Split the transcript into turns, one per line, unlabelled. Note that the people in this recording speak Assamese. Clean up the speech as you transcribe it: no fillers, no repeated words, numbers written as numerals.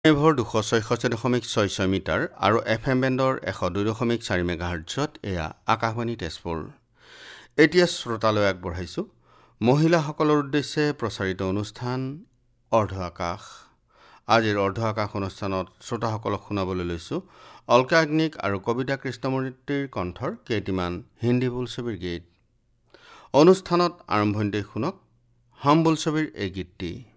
এভৰ 266.66 মিটাৰ আৰু FM বেণ্ডৰ 102.4 মেগাহাৰ্টজত এয়া আকাশবাণী তেজপুৰ। এতিয়া শ্ৰোতালৈ আগবঢ়াইছো মহিলাসকলৰ উদ্দেশ্যে প্ৰচাৰিত অনুষ্ঠান অৰ্ধ আকাশ। আজিৰ অৰ্ধ আকাশ অনুষ্ঠানত শ্ৰোতাসকলক শুনাবলৈ লৈছো অলকা আগ্নিক আৰু কবিতা কৃষ্ণমূৰ্তিৰ কণ্ঠৰ কেইটিমান হিন্দী বোলছবিৰ গীত। অনুষ্ঠানত আৰম্ভণিতে শুনক হাম বোলছবিৰ এই গীতটি।